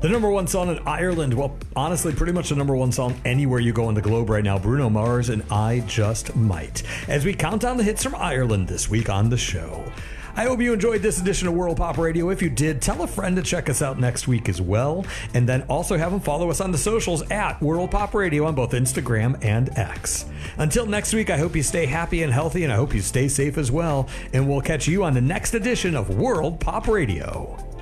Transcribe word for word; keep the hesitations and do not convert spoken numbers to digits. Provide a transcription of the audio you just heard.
The number one song in Ireland, well, honestly, pretty much the number one song anywhere you go in the globe right now, Bruno Mars and I Just Might, as we count down the hits from Ireland this week on the show. I hope you enjoyed this edition of World Pop Radio. If you did, tell a friend to check us out next week as well, and then also have them follow us on the socials at World Pop Radio on both Instagram and X. Until next week, I hope you stay happy and healthy, and I hope you stay safe as well, and we'll catch you on the next edition of World Pop Radio.